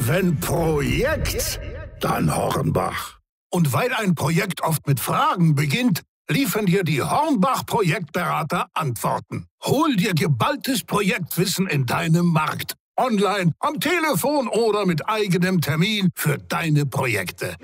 Wenn Projekt, dann Hornbach. Und weil ein Projekt oft mit Fragen beginnt, liefern dir die Hornbach-Projektberater Antworten. Hol dir geballtes Projektwissen in deinem Markt. Online, am Telefon oder mit eigenem Termin für deine Projekte.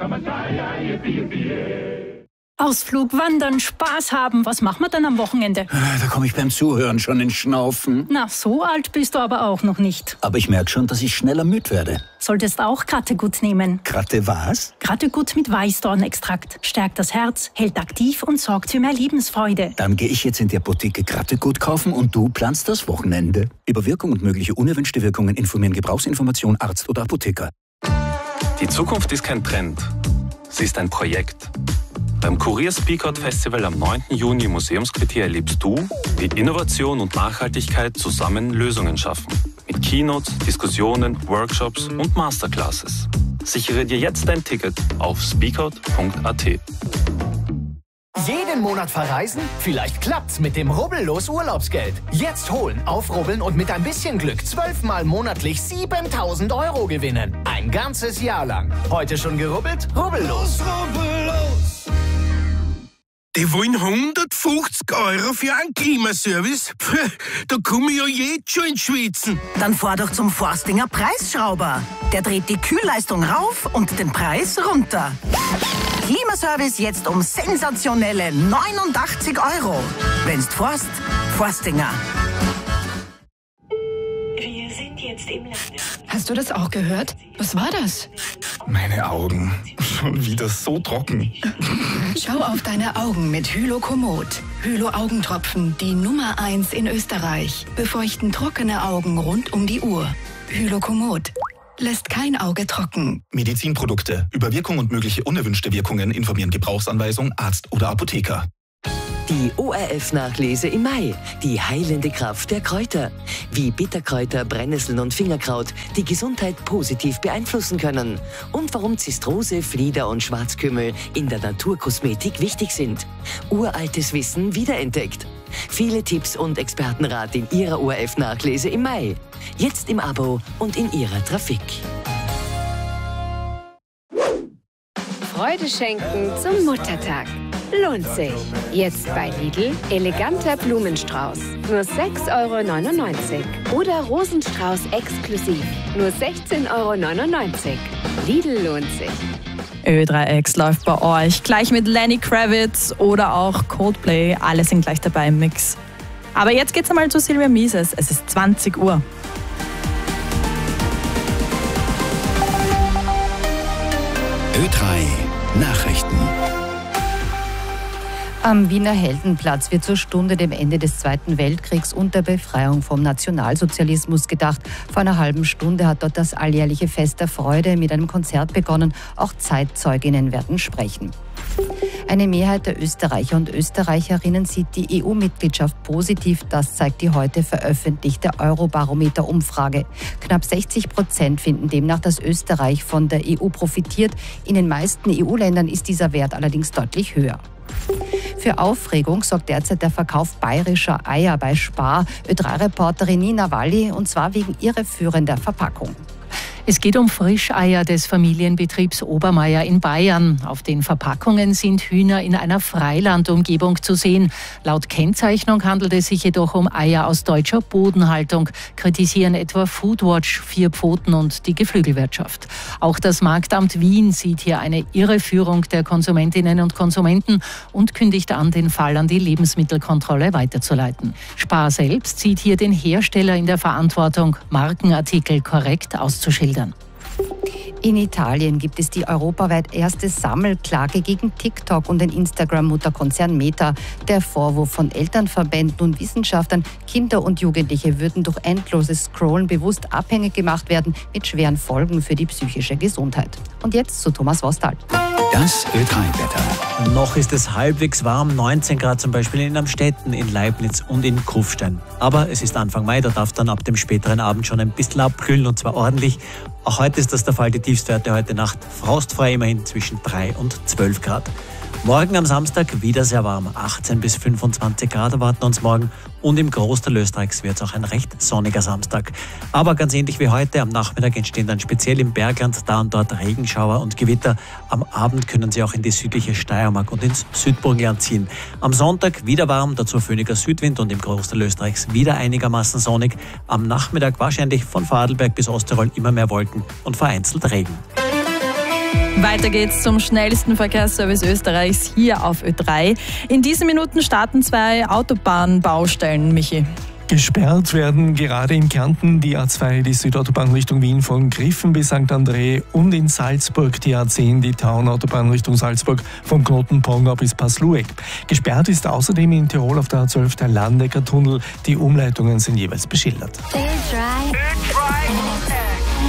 Ausflug, Wandern, Spaß haben. Was machen wir dann am Wochenende? Da komme ich beim Zuhören schon ins Schnaufen. Na, so alt bist du aber auch noch nicht. Aber ich merke schon, dass ich schneller müde werde. Solltest auch Krattegut nehmen. Kratte was? Krattegut mit Weißdornextrakt. Stärkt das Herz, hält aktiv und sorgt für mehr Lebensfreude. Dann gehe ich jetzt in die Apotheke Krattegut kaufen und du planst das Wochenende. Über Wirkung und mögliche unerwünschte Wirkungen informieren Gebrauchsinformation, Arzt oder Apotheker. Die Zukunft ist kein Trend. Sie ist ein Projekt. Beim Kurier Speakout Festival am 9. Juni im Museumsquartier erlebst du, wie Innovation und Nachhaltigkeit zusammen Lösungen schaffen. Mit Keynotes, Diskussionen, Workshops und Masterclasses. Sichere dir jetzt dein Ticket auf speakout.at. Jeden Monat verreisen? Vielleicht klappt's mit dem Rubbellos Urlaubsgeld. Jetzt holen, aufrubbeln und mit ein bisschen Glück 12-mal monatlich 7.000 € gewinnen. Ein ganzes Jahr lang. Heute schon gerubbelt? Rubbellos. Rubbellos. Die wollen 150 € für einen Klimaservice? Da komme ich ja jetzt schon ins Schwitzen. Dann fahr doch zum Forstinger Preisschrauber. Der dreht die Kühlleistung rauf und den Preis runter. Klimaservice jetzt um sensationelle 89 €. Wenn's fährst, Forstinger. Wir sind jetzt im Lande. Hast du das auch gehört? Was war das? Meine Augen. Schon wieder so trocken. Schau auf deine Augen mit Hylokomod. Hylo-Augentropfen, die Nummer 1 in Österreich. Befeuchten trockene Augen rund um die Uhr. Hylokomod. Lässt kein Auge trocken. Medizinprodukte. Über Wirkung und mögliche unerwünschte Wirkungen informieren Gebrauchsanweisung, Arzt oder Apotheker. Die ORF-Nachlese im Mai. Die heilende Kraft der Kräuter. Wie Bitterkräuter, Brennnesseln und Fingerkraut die Gesundheit positiv beeinflussen können. Und warum Zistrose, Flieder und Schwarzkümmel in der Naturkosmetik wichtig sind. Uraltes Wissen wiederentdeckt. Viele Tipps und Expertenrat in Ihrer ORF-Nachlese im Mai. Jetzt im Abo und in Ihrer Trafik. Freude schenken zum Muttertag. Lohnt sich. Jetzt bei Lidl eleganter Blumenstrauß. Nur 6,99 €. Oder Rosenstrauß exklusiv. Nur 16,99 €. Lidl lohnt sich. Ö3X läuft bei euch. Gleich mit Lenny Kravitz oder auch Coldplay. Alle sind gleich dabei im Mix. Aber jetzt geht's einmal zu Silvia Mises. Es ist 20 Uhr. Ö3 Nachrichten. Am Wiener Heldenplatz wird zur Stunde dem Ende des Zweiten Weltkriegs und der Befreiung vom Nationalsozialismus gedacht. Vor einer halben Stunde hat dort das alljährliche Fest der Freude mit einem Konzert begonnen. Auch Zeitzeuginnen werden sprechen. Eine Mehrheit der Österreicher und Österreicherinnen sieht die EU-Mitgliedschaft positiv. Das zeigt die heute veröffentlichte Eurobarometer-Umfrage. Knapp 60% finden demnach, dass Österreich von der EU profitiert. In den meisten EU-Ländern ist dieser Wert allerdings deutlich höher. Für Aufregung sorgt derzeit der Verkauf bayerischer Eier bei Spar. Ö3-Reporterin Nina Walli, und zwar wegen irreführender Verpackung. Es geht um Frischeier des Familienbetriebs Obermeier in Bayern. Auf den Verpackungen sind Hühner in einer Freilandumgebung zu sehen. Laut Kennzeichnung handelt es sich jedoch um Eier aus deutscher Bodenhaltung, kritisieren etwa Foodwatch, Vier Pfoten und die Geflügelwirtschaft. Auch das Marktamt Wien sieht hier eine Irreführung der Konsumentinnen und Konsumenten und kündigt an, den Fall an die Lebensmittelkontrolle weiterzuleiten. Spar selbst sieht hier den Hersteller in der Verantwortung, Markenartikel korrekt auszuschildern. In Italien gibt es die europaweit erste Sammelklage gegen TikTok und den Instagram-Mutterkonzern Meta. Der Vorwurf von Elternverbänden und Wissenschaftlern, Kinder und Jugendliche würden durch endloses Scrollen bewusst abhängig gemacht werden, mit schweren Folgen für die psychische Gesundheit. Und jetzt zu Thomas Wostal. Das Ö3-Wetter. Noch ist es halbwegs warm, 19 Grad zum Beispiel in Amstetten, in Leibniz und in Kufstein. Aber es ist Anfang Mai, da darf dann ab dem späteren Abend schon ein bisschen abkühlen, und zwar ordentlich. Auch heute ist das der Fall, die Tiefstwerte heute Nacht frostfrei, immerhin zwischen 3 und 12 Grad. Morgen am Samstag wieder sehr warm. 18 bis 25 Grad erwarten uns morgen. Und im Großteil Österreichs wird es auch ein recht sonniger Samstag. Aber ganz ähnlich wie heute, am Nachmittag entstehen dann speziell im Bergland da und dort Regenschauer und Gewitter. Am Abend können sie auch in die südliche Steiermark und ins Südburgenland ziehen. Am Sonntag wieder warm, dazu föhniger Südwind und im Großteil Österreichs wieder einigermaßen sonnig. Am Nachmittag wahrscheinlich von Vorarlberg bis Osttirol immer mehr Wolken und vereinzelt Regen. Weiter geht's zum schnellsten Verkehrsservice Österreichs hier auf Ö3. In diesen Minuten starten 2 Autobahnbaustellen, Michi. Gesperrt werden gerade in Kärnten die A2, die Südautobahn Richtung Wien von Griffen bis St. André und in Salzburg die A10, die Taunautobahn Richtung Salzburg vom Knoten Pongau bis Paslueck. Gesperrt ist außerdem in Tirol auf der A12 der Landecker Tunnel. Die Umleitungen sind jeweils beschildert.